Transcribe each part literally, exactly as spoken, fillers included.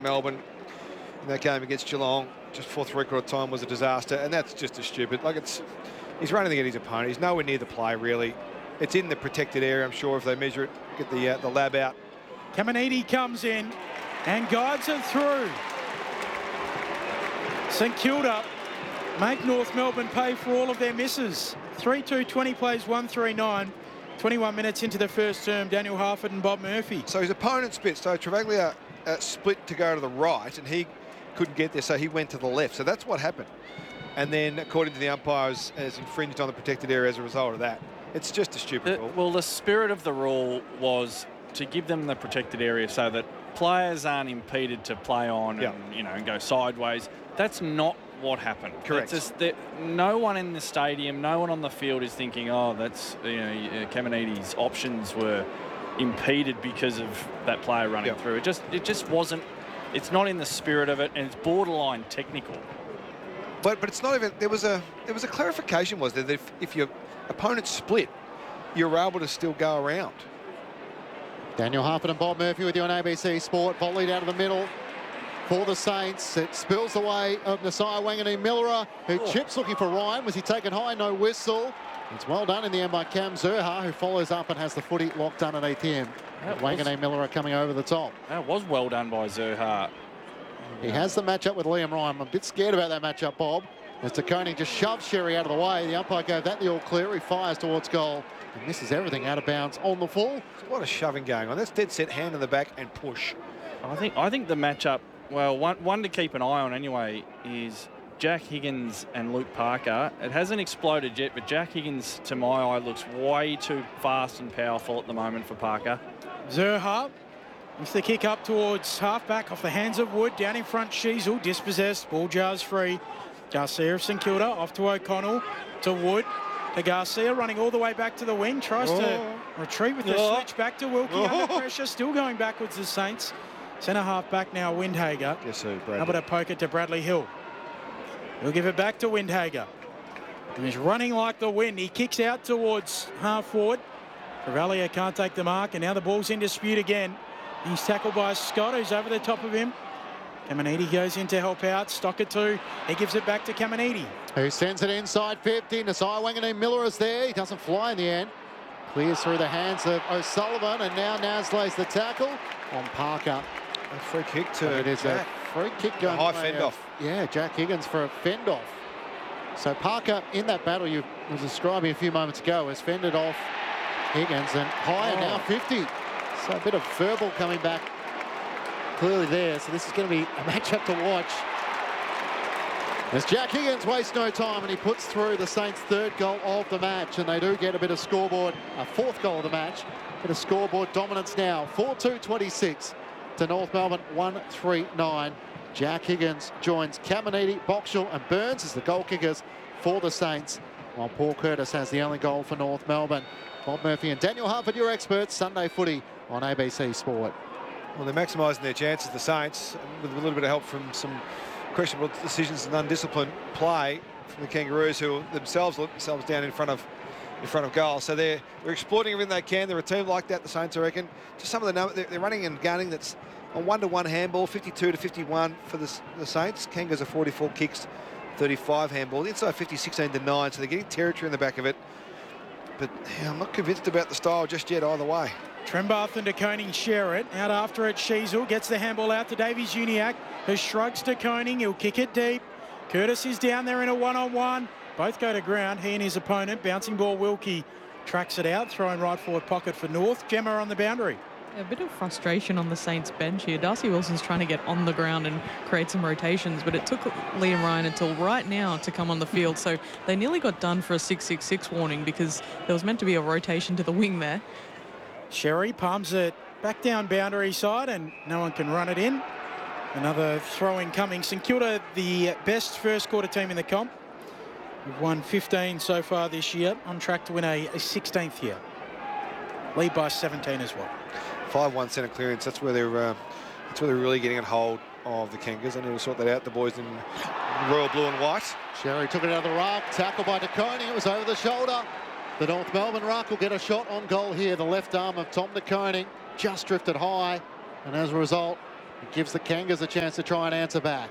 Melbourne in that game against Geelong just before three-quarter time was a disaster, and that's just as stupid. Like, it's he's running to get his opponent. He's nowhere near the play, really. It's in the protected area, I'm sure, if they measure it, get the uh, the lab out. Caminiti comes in and guides it through. St Kilda make North Melbourne pay for all of their misses. three two, twenty plays, one three nine. twenty-one minutes into the first term, Daniel Harford and Bob Murphy. So his opponent split. So Travaglia uh, split to go to the right, and he couldn't get there, so he went to the left. So that's what happened. And then, according to the umpires, has infringed on the protected area as a result of that. It's just a stupid the, rule. Well, the spirit of the rule was to give them the protected area so that players aren't impeded to play on yeah. and, you know, and go sideways. That's not what happened. Correct. It's just that no one in the stadium, no one on the field is thinking, oh, that's, you know, Caminiti's options were impeded because of that player running yep. through. It just, it just wasn't. It's not in the spirit of it, and it's borderline technical. But but it's not even. There was a there was a clarification, was there, that if, if your opponent split, you're able to still go around. Daniel Harford and Bob Murphy with you on A B C Sport. Volleyed out of the middle for the Saints. It spills away of Nasiah Wanganeen-Milera, who oh. chips looking for Ryan. Was he taken high? No whistle. It's well done in the end by Cam Zurhaar, who follows up and has the footy locked underneath him. Wanganeen-Milera coming over the top. That was well done by Zurhaar. He has the matchup with Liam Ryan. I'm a bit scared about that matchup, Bob. As De Koning just shoves Sherry out of the way. The umpire gave that the all clear. He fires towards goal and misses everything out of bounds on the full. What a shoving going on. That's dead set, hand in the back and push. I think I think the matchup, well, one, one to keep an eye on anyway is Jack Higgins and Luke Parker. It hasn't exploded yet, but Jack Higgins, to my eye, looks way too fast and powerful at the moment for Parker. Zurhaar with the kick up towards halfback off the hands of Wood. Down in front, Sheasel, dispossessed. Ball jars free. Garcia of St Kilda off to O'Connell, to Wood, to Garcia, running all the way back to the wing. Tries oh. to retreat with the oh. switch back to Wilkie oh. under pressure. Still going backwards, the Saints. Centre half back now, Windhager. Yes, sir, Bradley. How about a poke it to Bradley Hill? He'll give it back to Windhager. And he's running like the wind. He kicks out towards half forward. Travaglia can't take the mark, and now the ball's in dispute again. He's tackled by Scott, who's over the top of him. Caminiti goes in to help out. Stocker too. He gives it back to Caminiti, who sends it inside fifty. Nasiah Wanganeen-Milera is there. He doesn't fly in the end. Clears through the hands of O'Sullivan, and now Naz lays the tackle on Parker. A free kick to It is Jack. a free kick going. A high fend-off. Yeah, Jack Higgins for a fend-off. So Parker, in that battle you were describing a few moments ago, has fended off Higgins, and higher oh. now fifty. So a bit of verbal coming back clearly there. So this is going to be a matchup to watch. As Jack Higgins wastes no time and he puts through the Saints' third goal of the match, and they do get a bit of scoreboard, a fourth goal of the match. Bit of scoreboard dominance now. four two twenty-six to North Melbourne, one three nine. Jack Higgins joins Caminiti, Boxall and Burns as the goal kickers for the Saints, while Paul Curtis has the only goal for North Melbourne. Bob Murphy and Daniel Harford, your experts. Sunday footy on A B C Sport. Well, they're maximising their chances, the Saints, with a little bit of help from some questionable decisions and undisciplined play from the Kangaroos, who themselves let themselves down in front of in front of goal. So they're they're exploiting everything they can. They're a team like that, the Saints, I reckon. Just some of the numbers, they're, they're running and gunning. That's a one-to-one handball, fifty-two to fifty-one for the, the Saints. Kangas are forty-four kicks, thirty-five handball. Inside fifty, sixteen to nine, so they're getting territory in the back of it. But yeah, I'm not convinced about the style just yet either way. Trembath and De Koning share it. Out after it, Sheasel gets the handball out to Davies Uniacke, who shrugs De Koning. He'll kick it deep. Curtis is down there in a one-on-one. Both go to ground, he and his opponent. Bouncing ball, Wilkie tracks it out, throwing right forward pocket for North. Gemma on the boundary. A bit of frustration on the Saints bench here. Darcy Wilson's trying to get on the ground and create some rotations, but it took Liam Ryan until right now to come on the field. So they nearly got done for a six six six warning because there was meant to be a rotation to the wing there. Sherry palms it back down boundary side and no one can run it in. Another throw-in coming. St Kilda, the best first quarter team in the comp. We've won fifteen so far this year, on track to win a, a sixteenth here. Lead by seventeen as well. five one centre clearance. That's where they're uh, that's where they're really getting a hold of the Kangas. They need to sort that out. The boys in royal blue and white. Sherry took it out of the ruck. Tackle by De Koning. It was over the shoulder. The North Melbourne ruck will get a shot on goal here. The left arm of Tom De Koning just drifted high, and as a result, It gives the Kangas a chance to try and answer back.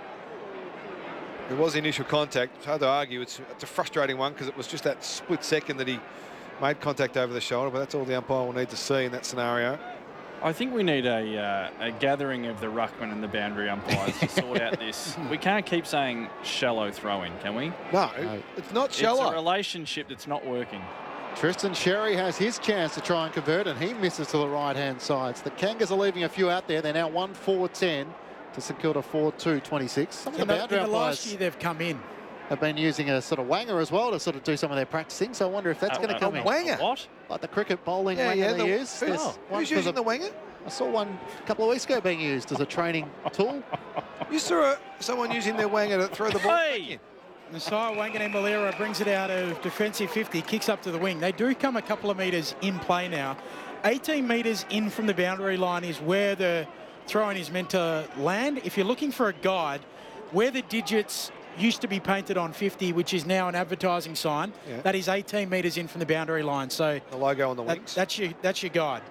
There was initial contact. It's hard to argue. It's, it's a frustrating one because it was just that split second that he made contact over the shoulder, but that's all the umpire will need to see in that scenario. I think we need a, uh, a gathering of the ruckman and the boundary umpires to sort out this. We can't keep saying shallow throw-in, can we? No, No. it's not shallow. It's a relationship that's not working. Tristan Sherry has his chance to try and convert, and he misses to the right-hand side. So the Kangas are leaving a few out there. They're now one four ten to St Kilda four two twenty-six. Some of In the the, boundary in the last umpires year they've come in. have been using a sort of wanger as well to sort of do some of their practicing. So I wonder if that's Uh, going to uh, come a in. wanger? What? Like the cricket bowling Yeah, wanger yeah. they The, use. who's, There's one who's for using the- the winger? I saw one a couple of weeks ago being used as a training tool. You saw someone using their winger to throw the ball back Hey! in. Nasiah Wanganeen-Malera brings it out of defensive fifty, kicks up to the wing. They do come a couple of metres in play now. eighteen metres in from the boundary line is where the throw-in is meant to land. If you're looking for a guide, where the digits used to be painted on fifty, which is now an advertising sign, Yeah. that is eighteen metres in from the boundary line. So The logo on the that, wings. that's your that's your guide.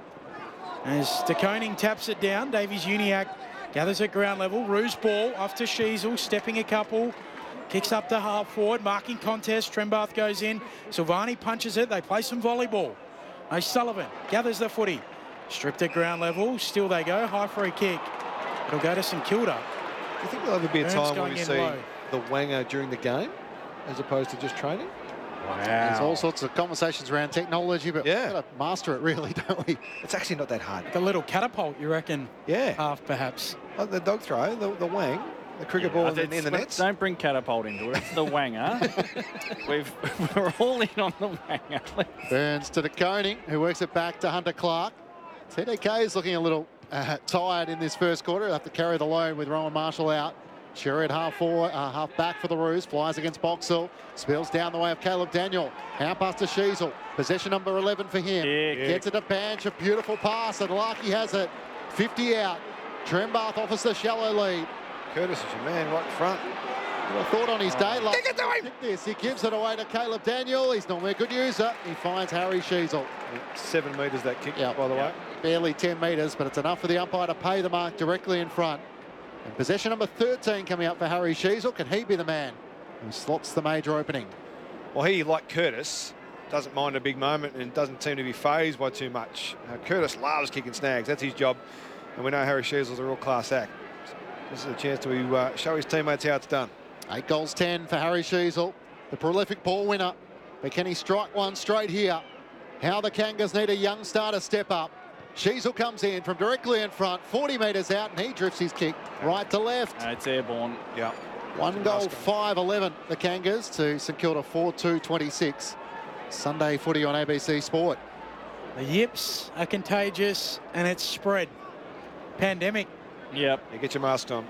As De Koning taps it down, Davies Uniac gathers at ground level. Roos ball off to Sheasel, stepping a couple. Kicks up to half forward, marking contest. Trembath goes in. Silvani punches it. They play some volleyball. O'Sullivan gathers the footy. Stripped at ground level. Still they go. High free kick. It'll go to St Kilda. Do you think there'll ever be a Burns time when going we in see low. the winger during the game as opposed to just training? There's all sorts of conversations around technology, but Yeah. we've got to master it really, don't we? It's actually not that hard. The little catapult, you reckon? Yeah. Half, perhaps. Like the dog throw, the, the wang, the cricket ball in, the- in the nets. Don't bring catapult into it. It's the wanger. We've, we're all in on the wanger. Burns to De Koning, who works it back to Hunter Clark. T D K is looking a little uh, tired in this first quarter. They'll have to carry the load with Rowan Marshall out. Sherry at half forward, uh, half back for the Roos. Flies against Boxall. Spills down the way of Caleb Daniel. Out pass to Sheasel. Possession number eleven for him. Yeah. Gets it to Banch. A beautiful pass, and Larkey has it. fifty out. Trembath offers the shallow lead. Curtis is your man right front. Well, thought on his day, like, Kick it to him! hit this. He gives it away to Caleb Daniel. He's normally a good user. He finds Harry Sheasel. Seven metres that kick, Yeah. by the way. Barely ten metres, but it's enough for the umpire to pay the mark directly in front. And possession number thirteen coming up for Harry Sheasel. Can he be the man who slots the major opening? Well, he, like Curtis, doesn't mind a big moment and doesn't seem to be phased by too much. Uh, Curtis loves kicking snags. That's his job. And we know Harry Sheasel's a real class act. This is a chance to uh, show his teammates how it's done. Eight goals, ten for Harry Sheasel, the prolific ball winner. But can he strike one straight here? How the Kangas need a young star to step up. Sheasel comes in from directly in front, forty metres out, and he drifts his kick right to left. No, it's airborne. Yeah. One goal, five eleven, the Kangas to St Kilda four two twenty-six. Sunday footy on A B C Sport. The yips are contagious, and it's spread. Pandemic. Yep. You get your mask on.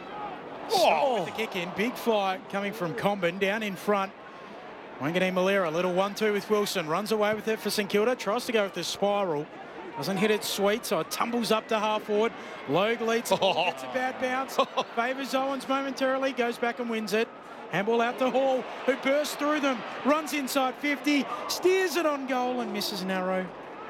Oh, with the kick in. Big fly coming from Comben down in front. Wanganeen-Malera, little one two with Wilson. Runs away with it for St Kilda. Tries to go with the spiral. Doesn't hit it sweet, so it tumbles up to half forward. Logue leads. Oh. Gets a bad bounce. Favours Owens momentarily. Goes back and wins it. Handball out to Hall, who bursts through them. Runs inside fifty. Steers it on goal and misses narrow.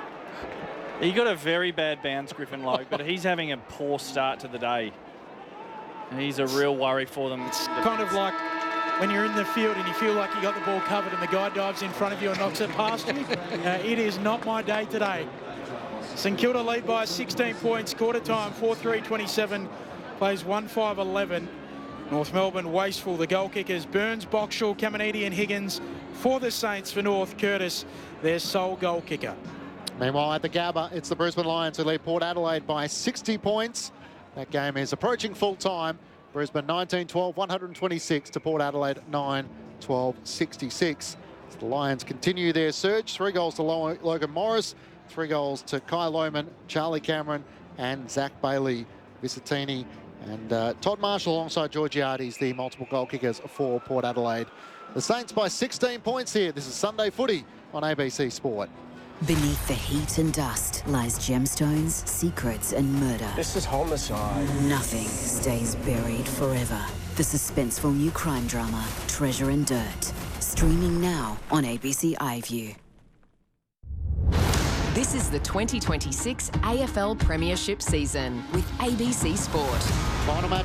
He got a very bad bounce, Griffin Logue, but he's having a poor start to the day. And he's a real worry for them. It's kind of like when you're in the field and you feel like you got the ball covered and the guy dives in front of you and knocks it past you. Uh, it is not my day today. St Kilda lead by sixteen points, quarter time, four three twenty-seven, plays one five eleven. North Melbourne wasteful, the goal kickers, Burns, Boxall, Caminiti and Higgins. For the Saints, for North, Curtis, their sole goal kicker. Meanwhile, at the Gabba, it's the Brisbane Lions who lead Port Adelaide by sixty points. That game is approaching full time. Brisbane nineteen twelve, one twenty-six to Port Adelaide nine twelve, sixty-six. As the Lions continue their surge, three goals to Logan Morris, three goals to Kai Lohmann, Charlie Cameron and Zach Bailey. Visitini and uh, Todd Marshall alongside Georgiades, the multiple goal kickers for Port Adelaide. The Saints by sixteen points here. This is Sunday Footy on A B C Sport. Beneath the heat and dust lies gemstones, secrets and murder. This is homicide. Nothing stays buried forever. The suspenseful new crime drama, Treasure and Dirt. Streaming now on A B C iView. This is the twenty twenty-six A F L Premiership season with A B C Sport. Final match